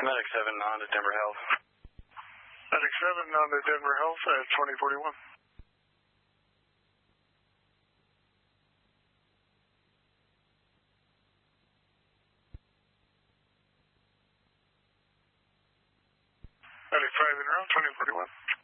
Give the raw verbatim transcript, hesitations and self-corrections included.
Medic seven on to Denver Health. Medic seven on to Denver Health at twenty forty-one. Medic five in route, twenty forty-one.